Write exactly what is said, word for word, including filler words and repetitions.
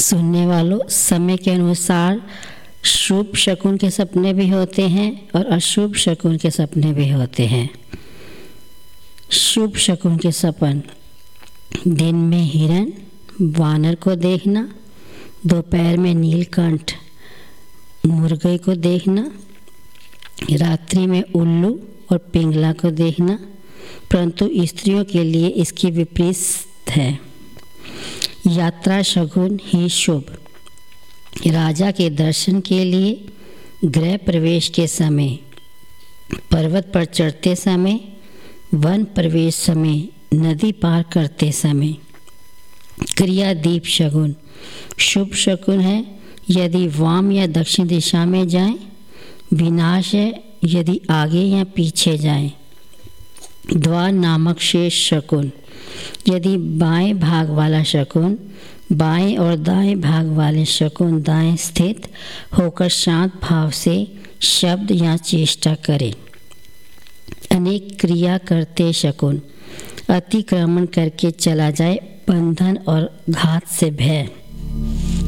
सुनने वालों, समय के अनुसार शुभ शकुन के सपने भी होते हैं और अशुभ शकुन के सपने भी होते हैं। शुभ शकुन के सपन: दिन में हिरन वानर को देखना, दोपहर में नीलकंठ मुर्गे को देखना, रात्रि में उल्लू और पिंगला को देखना, परंतु स्त्रियों के लिए इसकी विपरीत है। यात्रा शकुन ही शुभ: राजा के दर्शन के लिए, गृह प्रवेश के समय, पर्वत पर चढ़ते समय, वन प्रवेश समय, नदी पार करते समय। क्रियादीप शकुन शुभ शकुन है यदि वाम या दक्षिण दिशा में जाएं, विनाश है यदि आगे या पीछे जाएं। द्वार नामक शेष शकुन: यदि बाएं भाग वाला शकुन बाएं और दाएं भाग वाले शकुन दाएं स्थित होकर शांत भाव से शब्द या चेष्टा करें। अनेक क्रिया करते शकुन: अतिक्रमण करके चला जाए, बंधन और घात से भय।